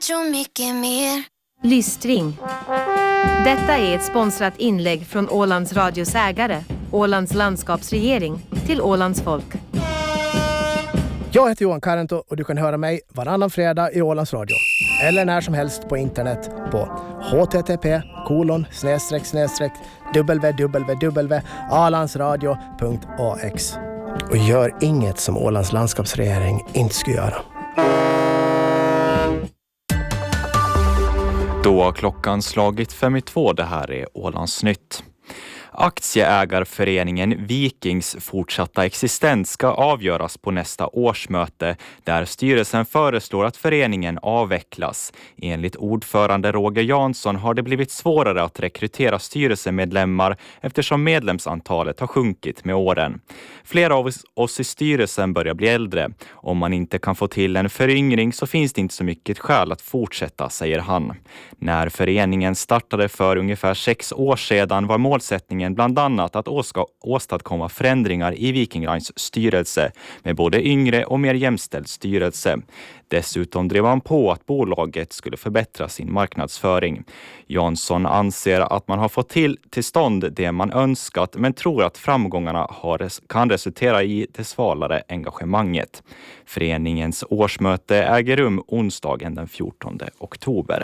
jag tror mycket mer. Lystring. Detta är ett sponsrat inlägg från Ålands Radios ägare, Ålands landskapsregering, till Ålands folk. Jag heter Johan Karanto och du kan höra mig varannan fredag i Ålands Radio. Eller när som helst på internet på http://www.alandsradio.ax. Och gör inget som Ålands landskapsregering inte ska göra. Då har klockan slagit 5:02. Det här är Ålandsnytt. Aktieägarföreningen Vikings fortsatta existens ska avgöras på nästa årsmöte där styrelsen föreslår att föreningen avvecklas. Enligt ordförande Roger Jansson har det blivit svårare att rekrytera styrelsemedlemmar eftersom medlemsantalet har sjunkit med åren. Flera av oss i styrelsen börjar bli äldre. Om man inte kan få till en föryngring så finns det inte så mycket skäl att fortsätta, säger han. När föreningen startade för ungefär 6 år sedan var målsättningen bland annat att åstadkomma förändringar i Viking Lines styrelse med både yngre och mer jämställd styrelse. Dessutom drev han på att bolaget skulle förbättra sin marknadsföring. Jansson anser att man har fått till stånd det man önskat men tror att framgångarna kan resultera i det svalare engagemanget. Föreningens årsmöte äger rum onsdagen den 14 oktober.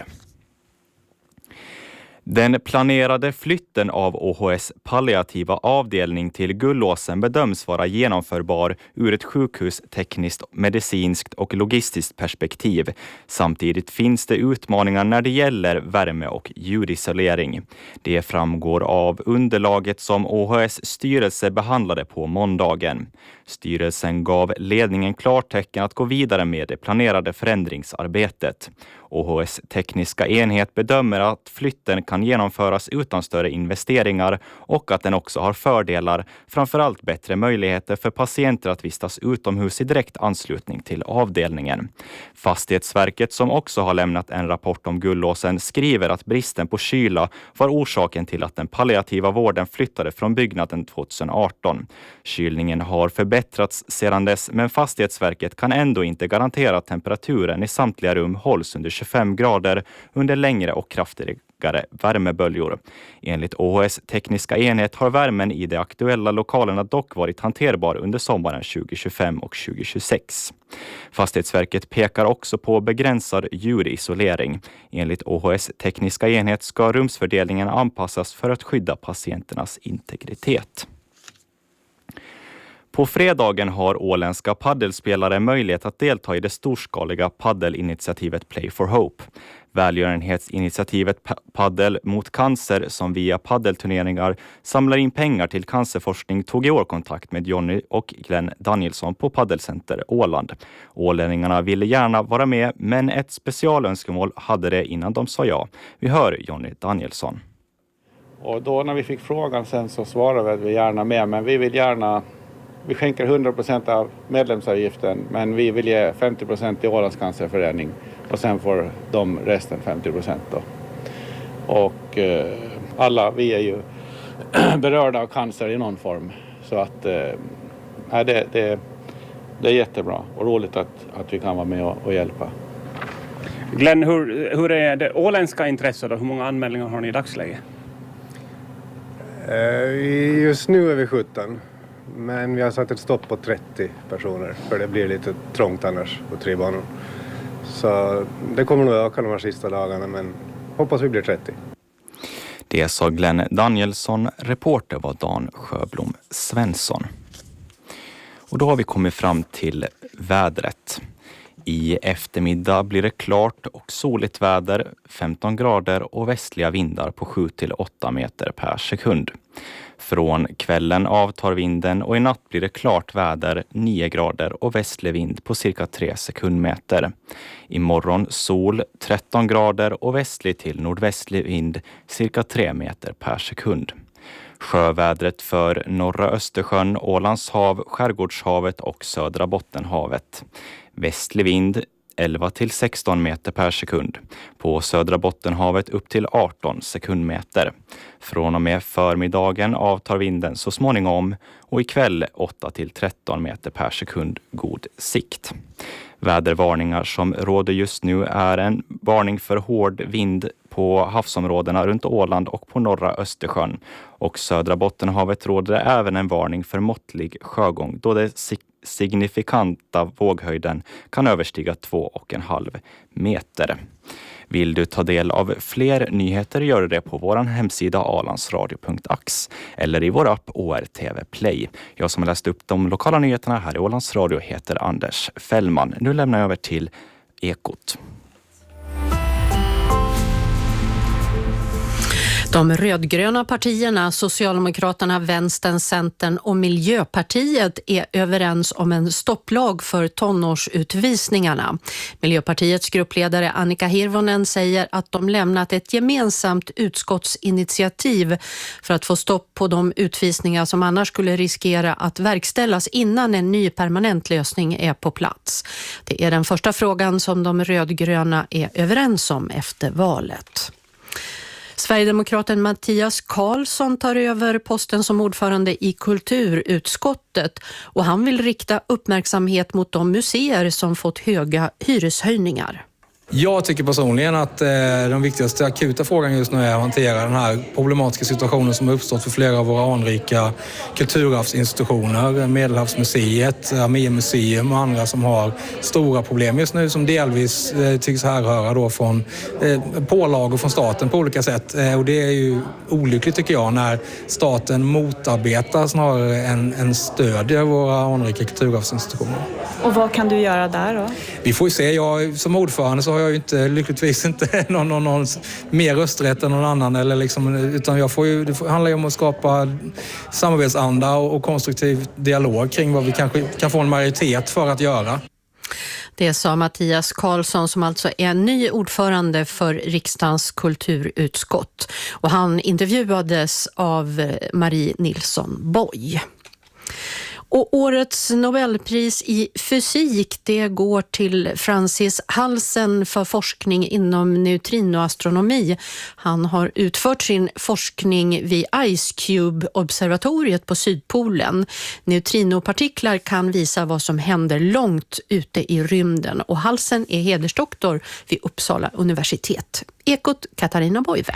Den planerade flytten av OHS palliativa avdelning till Gullåsen bedöms vara genomförbar ur ett sjukhustekniskt, medicinskt och logistiskt perspektiv. Samtidigt finns det utmaningar när det gäller värme- och ljudisolering. Det framgår av underlaget som OHS styrelse behandlade på måndagen. Styrelsen gav ledningen klartecken att gå vidare med det planerade förändringsarbetet. OHS tekniska enhet bedömer att flytten kan genomföras utan större investeringar och att den också har fördelar, framförallt bättre möjligheter för patienter att vistas utomhus i direkt anslutning till avdelningen. Fastighetsverket, som också har lämnat en rapport om Gullåsen, skriver att bristen på kyla var orsaken till att den palliativa vården flyttade från byggnaden 2018. Kylningen har förbättrats sedan dess, men Fastighetsverket kan ändå inte garantera att temperaturen i samtliga rum hålls under 25 grader under längre och kraftigare värmeböljor. Enligt OHS tekniska enhet har värmen i de aktuella lokalerna dock varit hanterbar under sommaren 2025 och 2026. Fastighetsverket pekar också på begränsad ljudisolering. Enligt OHS tekniska enhet ska rumsfördelningen anpassas för att skydda patienternas integritet. På fredagen har åländska paddelspelare möjlighet att delta i det storskaliga paddelinitiativet Play for Hope. Välgörenhetsinitiativet Paddel mot cancer, som via paddelturneringar samlar in pengar till cancerforskning, tog i år kontakt med Jonny och Glenn Danielsson på Paddelcenter Åland. Ålänningarna ville gärna vara med, men ett specialönskemål hade det innan de sa ja. Vi hör Jonny Danielsson. Och då när vi fick frågan sen så svarade vi gärna med, men vi skänker 100% av medlemsavgiften, men vi vill ge 50% till Ålands cancerförening och sen får de resten 50% då. Och alla vi är ju berörda av cancer i någon form, så att det är jättebra och roligt att vi kan vara med och hjälpa. Glenn, hur är det åländska intresset och hur många anmälningar har ni i dagsläget? Just nu är vi 17. Men vi har satt ett stopp på 30 personer, för det blir lite trångt annars på 3 banor. Så det kommer nog öka de här sista dagarna, men hoppas vi blir 30. Det sa Glenn Danielsson, reporter var Dan Sjöblom Svensson. Och då har vi kommit fram till vädret. I eftermiddag blir det klart och soligt väder, 15 grader och västliga vindar på 7-8 meter per sekund. Från kvällen avtar vinden och i natt blir det klart väder, 9 grader och västlig vind på cirka 3 sekundmeter. Imorgon sol, 13 grader och västlig till nordvästlig vind, cirka 3 meter per sekund. Sjövädret för norra Östersjön, Ålands hav, Skärgårdshavet och södra Bottenhavet. Västlig vind 11 till 16 meter per sekund. På södra Bottenhavet upp till 18 sekundmeter. Från och med förmiddagen avtar vinden så småningom och ikväll 8 till 13 meter per sekund god sikt. Vädervarningar som råder just nu är en varning för hård vind på havsområdena runt Åland och på norra Östersjön. Och södra Bottenhavet råder även en varning för måttlig sjögång då det signifikanta våghöjden kan överstiga 2,5 meter. Vill du ta del av fler nyheter gör du det på vår hemsida alandsradio.ax eller i vår app ORTV Play. Jag som har läst upp de lokala nyheterna här i Ålands Radio heter Anders Fällman. Nu lämnar jag över till Ekot. De rödgröna partierna, Socialdemokraterna, Vänstern, Centern och Miljöpartiet är överens om en stopplag för tonårsutvisningarna. Miljöpartiets gruppledare Annika Hirvonen säger att de lämnat ett gemensamt utskottsinitiativ för att få stopp på de utvisningar som annars skulle riskera att verkställas innan en ny permanent lösning är på plats. Det är den första frågan som de rödgröna är överens om efter valet. Sverigedemokraten Mattias Karlsson tar över posten som ordförande i kulturutskottet och han vill rikta uppmärksamhet mot de museer som fått höga hyreshöjningar. Jag tycker personligen att den viktigaste akuta frågan just nu är att hantera den här problematiska situationen som har uppstått för flera av våra anrika kulturarvsinstitutioner, Medelhavsmuseet, Armémuseum och andra som har stora problem just nu som delvis tycks härröra då från pålagor från staten på olika sätt. Och det är ju olyckligt tycker jag när staten motarbetar snarare än stödjer våra anrika kulturarvsinstitutioner. Och vad kan du göra där då? Vi får ju se. Jag som ordförande så har jag ju lyckligtvis inte någon mer rösträtt än någon annan eller liksom, utan det handlar ju om att skapa samarbetsanda och konstruktiv dialog kring vad vi kanske kan få en majoritet för att göra. Det sa Mattias Karlsson som alltså är ny ordförande för riksdagens kulturutskott och han intervjuades av Marie Nilsson Boy. Och årets Nobelpris i fysik det går till Francis Halsen för forskning inom neutrinoastronomi. Han har utfört sin forskning vid Ice Cube-observatoriet på Sydpolen. Neutrinopartiklar kan visa vad som händer långt ute i rymden och Halsen är hedersdoktor vid Uppsala universitet. Ekot Katarina Boive.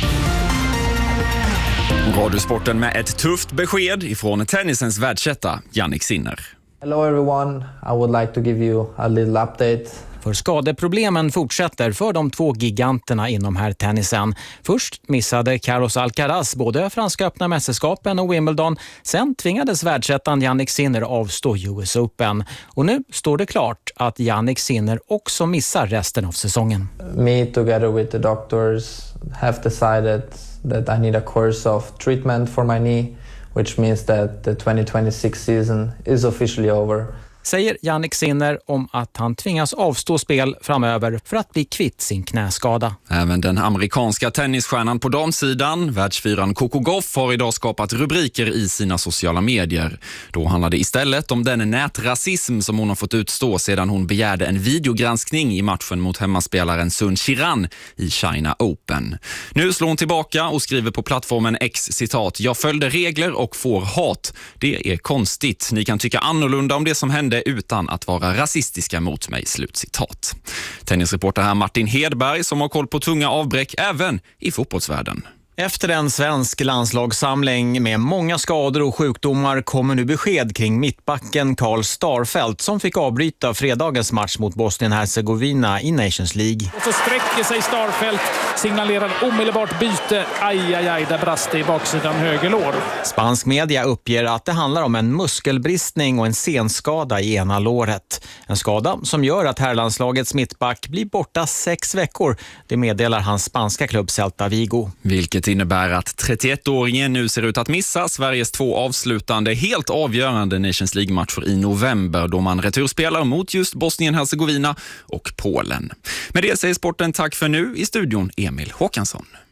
Radiosporten med ett tufft besked ifrån tennisens världsetta Jannik Sinner. Hello everyone, I would like to give you a little update. För skadeproblemen fortsätter för de två giganterna inom herrtennisen. Först missade Carlos Alcaraz både franska öppna mästerskapen och Wimbledon. Sen tvingades världsettan Jannik Sinner avstå US Open. Och nu står det klart att Jannik Sinner också missar resten av säsongen. Me together with the doctors have decided that I need a course of treatment for my knee, which means that the 2026 season is officially over. Säger Jannik Sinner om att han tvingas avstå spel framöver för att bli kvitt sin knäskada. Även den amerikanska tennisstjärnan på damsidan, världsfyran Coco Gauff, har idag skapat rubriker i sina sociala medier. Då handlar det istället om den nätrasism som hon har fått utstå sedan hon begärde en videogranskning i matchen mot hemmaspelaren Sun Qiran i China Open. Nu slår hon tillbaka och skriver på plattformen X citat: "Jag följde regler och får hat. Det är konstigt. Ni kan tycka annorlunda om det som hände utan att vara rasistiska mot mig", slutcitat. Tennisreporter här Martin Hedberg som har koll på tunga avbräck även i fotbollsvärlden. Efter en svensk landslagssamling med många skador och sjukdomar kommer nu besked kring mittbacken Karl Starfelt som fick avbryta fredagens match mot Bosnien-Hercegovina i Nations League. Och så sträcker sig Starfelt, signalerar omedelbart byte. Aj, där brast det i baksidan höger lår. Spansk media uppger att det handlar om en muskelbristning och en senskada i ena låret. En skada som gör att herrlandslagets mittback blir borta 6 veckor. Det meddelar hans spanska klubb Celta Vigo. Vilket innebär att 31-åringen nu ser ut att missa Sveriges 2 avslutande helt avgörande Nations League-matcher i november då man returspelar mot just Bosnien-Hercegovina och Polen. Med det säger sporten tack för nu. I studion Emil Håkansson.